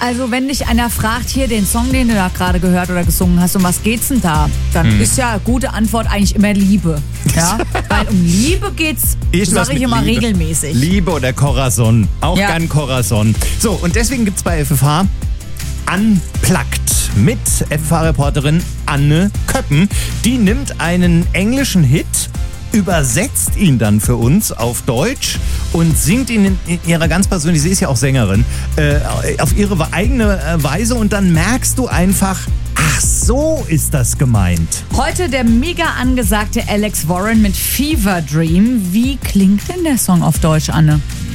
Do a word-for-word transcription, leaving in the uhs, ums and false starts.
Also wenn dich einer fragt, hier den Song, den du da gerade gehört oder gesungen hast, um was geht's denn da? Dann hm. ist ja gute Antwort eigentlich immer Liebe. Ja? Weil um Liebe geht's, sage ich immer Liebe. regelmäßig. Liebe oder Corazon. Auch ja. gern Corazon. So, und deswegen gibt's bei F F H Unplugged mit F F H-Reporterin Anne Köppen. Die nimmt einen englischen Hit, übersetzt ihn dann für uns auf Deutsch und singt ihn in, in ihrer ganz persönlichen, sie ist ja auch Sängerin, äh, auf ihre eigene Weise und dann merkst du einfach, ach so ist das gemeint. Heute der mega angesagte Alex Warren mit Fever Dream. Wie klingt denn der Song auf Deutsch, Anne?